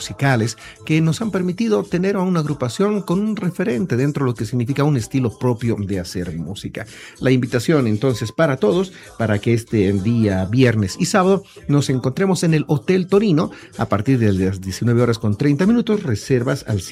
musicales que nos han permitido tener a una agrupación con un referente dentro de lo que significa un estilo propio de hacer música. La invitación entonces para todos, para que este día viernes y sábado nos encontremos en el Hotel Torino a partir de las 19 horas con 30 minutos, reservas al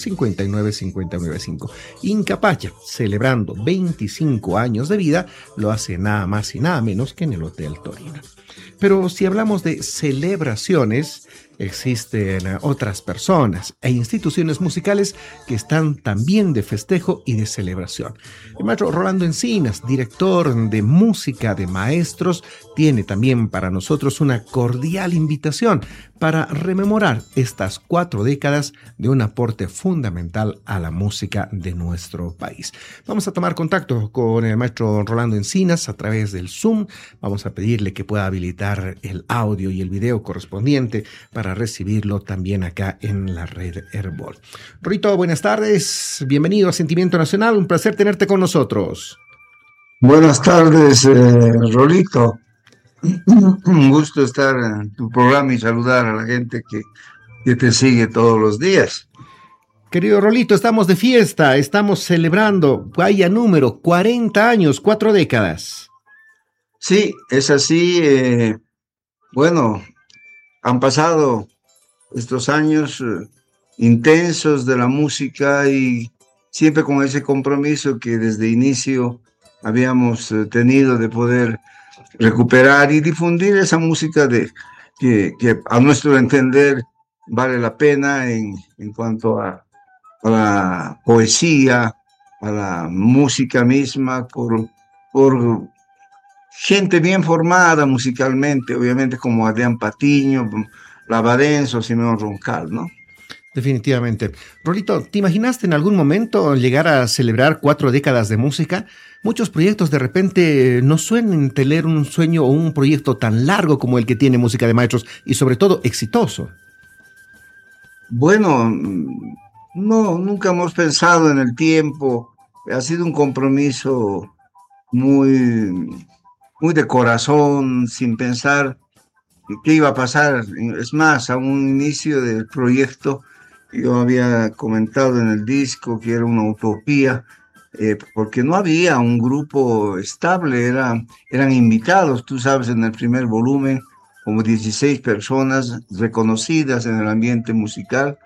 712-59595. Inca Pacha, celebrando 25 años de vida, lo hace nada más y nada menos que en el Hotel Torino. Pero si hablamos de celebraciones, existen otras personas e instituciones musicales que están también de festejo y de celebración. El maestro Rolando Encinas, director de música de maestros, tiene también para nosotros una cordial invitación para rememorar estas 4 décadas de un aporte fundamental a la música de nuestro país. Vamos a tomar contacto con el maestro Rolando Encinas a través del Zoom. Vamos a pedirle que pueda habilitar el audio y el video correspondiente para recibirlo también acá en la red Herbol. Rolito, buenas tardes. Bienvenido a Sentimiento Nacional. Un placer tenerte con nosotros. Buenas tardes, Rolito. Un gusto estar en tu programa y saludar a la gente que te sigue todos los días. Querido Rolito, estamos de fiesta, estamos celebrando, vaya número, 40 años, 4 décadas. Sí, es así. Bueno, han pasado estos años intensos de la música y siempre con ese compromiso que desde inicio habíamos tenido de poder recuperar y difundir esa música que a nuestro entender vale la pena en cuanto a la poesía, a la música misma, por gente bien formada musicalmente, obviamente como Adrián Patiño, Lavadenzo, Simeón Roncal, ¿no? Definitivamente. Rolito, ¿te imaginaste en algún momento llegar a celebrar 4 décadas de música? Muchos proyectos de repente no suelen tener un sueño o un proyecto tan largo como el que tiene Música de Maestros y sobre todo exitoso. Bueno, no, nunca hemos pensado en el tiempo. Ha sido un compromiso muy, muy de corazón, sin pensar qué iba a pasar. Es más, a un inicio del proyecto, yo había comentado en el disco que era una utopía, porque no había un grupo estable, eran invitados, tú sabes, en el primer volumen, como 16 personas reconocidas en el ambiente musical.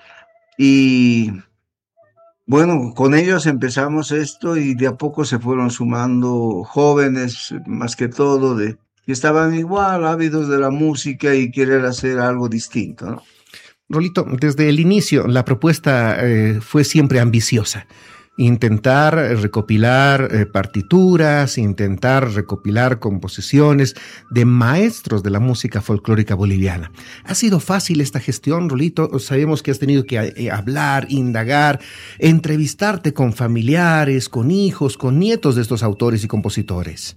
Y bueno, con ellos empezamos esto y de a poco se fueron sumando jóvenes, más que todo, que estaban igual ávidos de la música y querer hacer algo distinto, ¿no? Rolito, desde el inicio la propuesta fue siempre ambiciosa. Intentar recopilar partituras, intentar recopilar composiciones de maestros de la música folclórica boliviana. ¿Ha sido fácil esta gestión, Rolito? Sabemos que has tenido que hablar, indagar, entrevistarte con familiares, con hijos, con nietos de estos autores y compositores.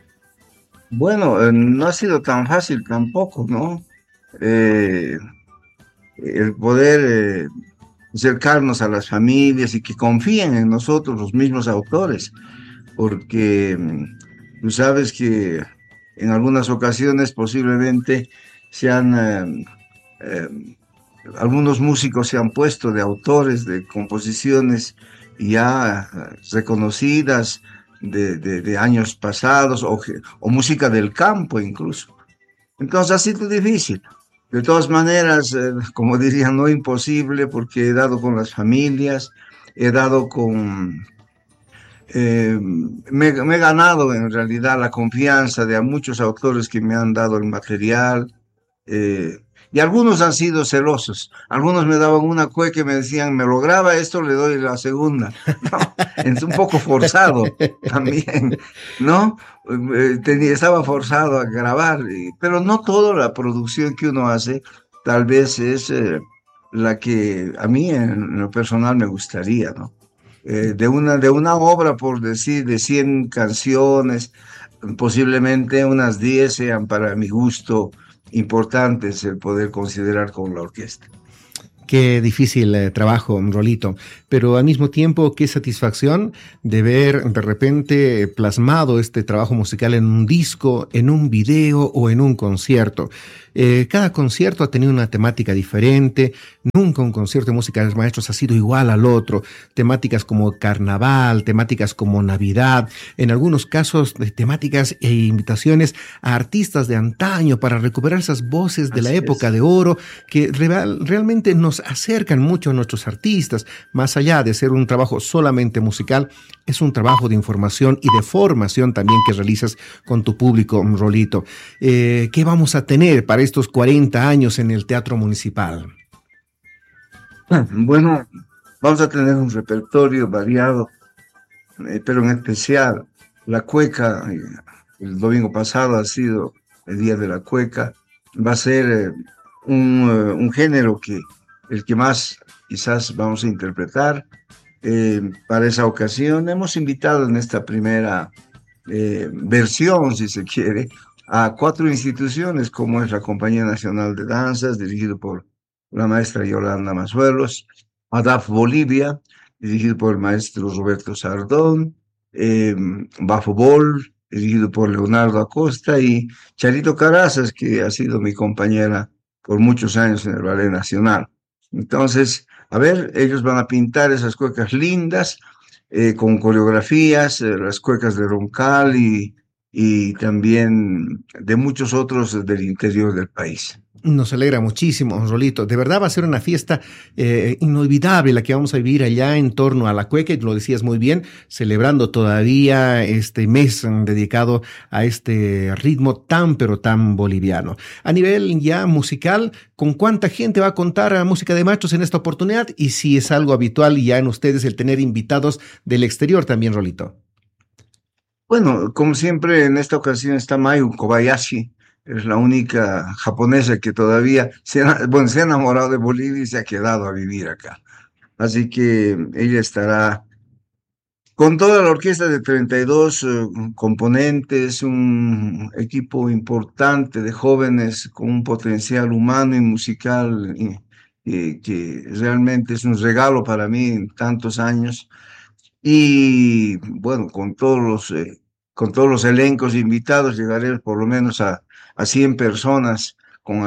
Bueno, no ha sido tan fácil tampoco, ¿no? El poder acercarnos a las familias y que confíen en nosotros, los mismos autores, porque tú sabes que en algunas ocasiones posiblemente se han, algunos músicos se han puesto de autores de composiciones ya reconocidas de años pasados o música del campo incluso. Entonces ha sido difícil. De todas maneras, como diría, no imposible, porque he dado con las familias, he dado con... me he ganado en realidad la confianza de a muchos autores que me han dado el material, y algunos han sido celosos. Algunos me daban una cueca y me decían, me lo graba esto, le doy la segunda. No, es un poco forzado también, ¿no? Estaba forzado a grabar, pero no toda la producción que uno hace tal vez es la que a mí en lo personal me gustaría, ¿no? De una obra, por decir, de 100 canciones, posiblemente unas 10 sean para mi gusto importantes el poder considerar con la orquesta. Qué difícil trabajo, Rolito, pero al mismo tiempo qué satisfacción de ver de repente plasmado este trabajo musical en un disco, en un video o en un concierto. Cada concierto ha tenido una temática diferente, nunca un concierto de música de maestros ha sido igual al otro. Temáticas como carnaval, temáticas como Navidad, en algunos casos temáticas e invitaciones a artistas de antaño para recuperar esas voces de la Así época es. de oro que realmente nos acercan mucho a nuestros artistas, más allá de ser un trabajo solamente musical, es un trabajo de información y de formación también que realizas con tu público, Rolito. ¿Qué vamos a tener para estos 40 años en el Teatro Municipal? Bueno, vamos a tener un repertorio variado, pero en especial la cueca. El domingo pasado ha sido el Día de la Cueca. Va a ser un género el que más quizás vamos a interpretar. Para esa ocasión hemos invitado en esta primera versión, si se quiere, a cuatro instituciones, como es la Compañía Nacional de Danzas, dirigido por la maestra Yolanda Mazuelos, ADAF Bolivia, dirigido por el maestro Roberto Sardón, Bafo Bol, dirigido por Leonardo Acosta, y Charito Carazas, que ha sido mi compañera por muchos años en el Ballet Nacional. Entonces, a ver, ellos van a pintar esas cuecas lindas, con coreografías, las cuecas de Roncal y también de muchos otros del interior del país. Nos alegra muchísimo, Rolito. De verdad va a ser una fiesta inolvidable la que vamos a vivir allá en torno a la cueca, y lo decías muy bien, celebrando todavía este mes dedicado a este ritmo tan pero tan boliviano. A nivel ya musical, ¿con cuánta gente va a contar a Música de Maestros en esta oportunidad? Y si es algo habitual ya en ustedes el tener invitados del exterior también, Rolito. Bueno, como siempre, en esta ocasión está Mayu Kobayashi. Es la única japonesa que todavía bueno, se ha enamorado de Bolivia y se ha quedado a vivir acá. Así que ella estará con toda la orquesta de 32 componentes, un equipo importante de jóvenes con un potencial humano y musical que realmente es un regalo para mí en tantos años. Y bueno, con todos los elencos invitados llegaré por lo menos a 100 personas, con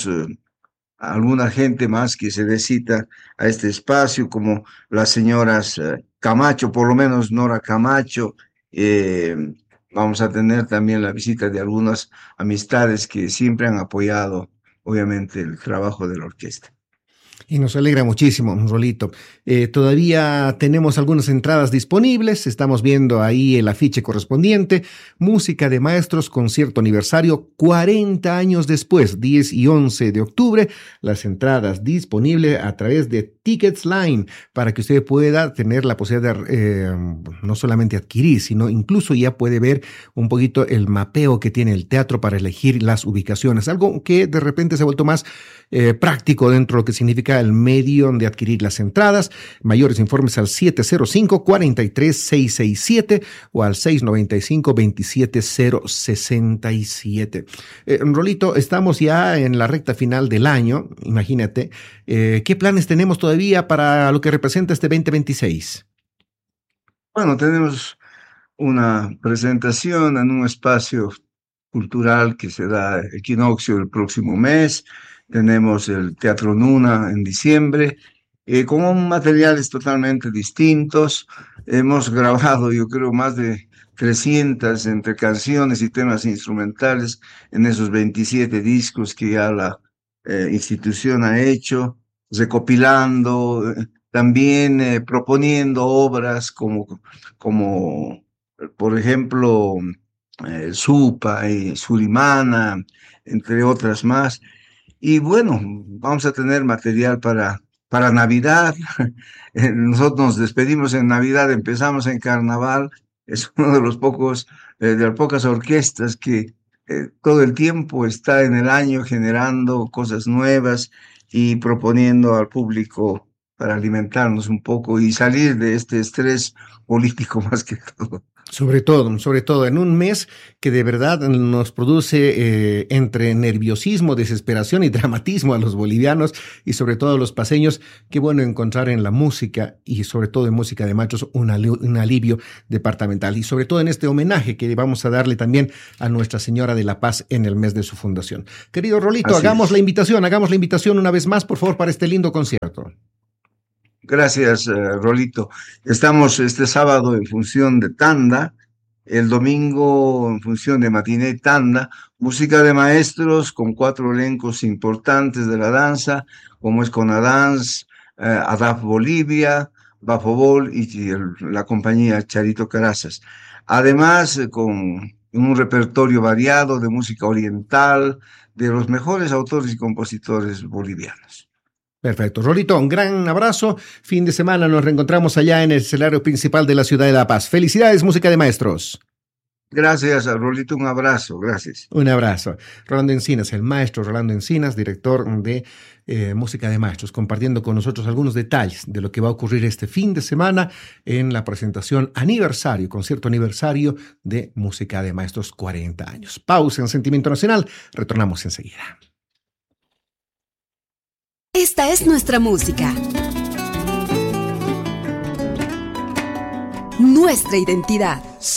alguna gente más que se dé cita a este espacio, como las señoras Camacho, por lo menos Nora Camacho. eh, Vamos a tener también la visita de algunas amistades que siempre han apoyado, obviamente, el trabajo de la orquesta. Y nos alegra muchísimo, Rolito. Todavía tenemos algunas entradas disponibles. Estamos viendo ahí el afiche correspondiente. Música de Maestros, concierto aniversario, 40 años después, 10 y 11 de octubre. Las entradas disponibles a través de Tickets Line para que usted pueda tener la posibilidad de no solamente adquirir, sino incluso ya puede ver un poquito el mapeo que tiene el teatro para elegir las ubicaciones. Algo que de repente se ha vuelto más práctico dentro de lo que significa el medio de adquirir las entradas. Mayores informes al 705-43667 o al 695-27067. Rolito, estamos ya en la recta final del año, imagínate. ¿Qué planes tenemos todavía para lo que representa este 2026? Bueno, tenemos una presentación en un espacio cultural que se da equinoccio el próximo mes. Tenemos el Teatro Nuna en diciembre, con materiales totalmente distintos. Hemos grabado, yo creo, más de 300 entre canciones y temas instrumentales en esos 27 discos que ya la institución ha hecho, recopilando, también proponiendo obras como por ejemplo, Supa y Surimana, entre otras más. Y bueno, vamos a tener material para Navidad. Nosotros nos despedimos en Navidad, empezamos en Carnaval. Es uno de los de las pocas orquestas que todo el tiempo está en el año generando cosas nuevas y proponiendo al público para alimentarnos un poco y salir de este estrés político más que todo. Sobre todo en un mes que de verdad nos produce entre nerviosismo, desesperación y dramatismo a los bolivianos y sobre todo a los paseños. Qué bueno encontrar en la música y sobre todo en música de machos un alivio departamental y sobre todo en este homenaje que vamos a darle también a Nuestra Señora de la Paz en el mes de su fundación. Querido Rolito, hagamos la invitación una vez más, por favor, para este lindo concierto. Gracias, Rolito. Estamos este sábado en función de tanda, el domingo en función de matiné tanda, música de maestros con 4 elencos importantes de la danza, como es Conadance, ADAF Bolivia, Bafobol y la compañía Charito Carazas. Además, con un repertorio variado de música oriental, de los mejores autores y compositores bolivianos. Perfecto. Rolito, un gran abrazo. Fin de semana nos reencontramos allá en el escenario principal de la ciudad de La Paz. Felicidades, música de maestros. Gracias, Rolito, un abrazo, gracias. Un abrazo. Rolando Encinas, el maestro Rolando Encinas, director de Música de Maestros, compartiendo con nosotros algunos detalles de lo que va a ocurrir este fin de semana en la presentación concierto aniversario de Música de Maestros 40 años. Pausa en Sentimiento Nacional, retornamos enseguida. Esta es nuestra música. Nuestra identidad.